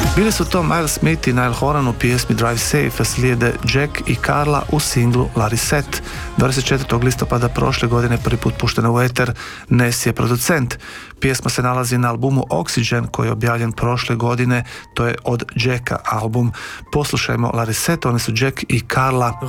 Bili su to Miles Smith i Niall Horan u pjesmi Drive Safe, slijede Jack i Carla u singlu Larisette. 24. listopada prošle godine prvi put puštena u eter, Ness je producent. Pjesma se nalazi na albumu Oxygen koji je objavljen prošle godine, to je od Jacka album. Poslušajmo Larisette, oni su Jack i Carla.